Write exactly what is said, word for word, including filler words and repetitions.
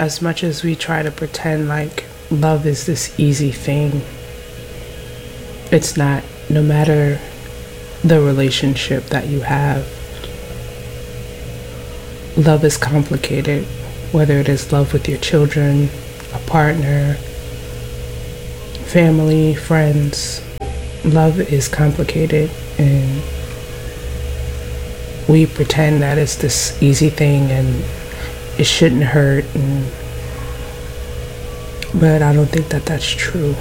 as much as we try to pretend like love is this easy thing, it's not. No matter the relationship that you have, love is complicated, whether it is love with your children, a partner, family, friends. Love is complicated, and we pretend that it's this easy thing and it shouldn't hurt, and but I don't think that that's true.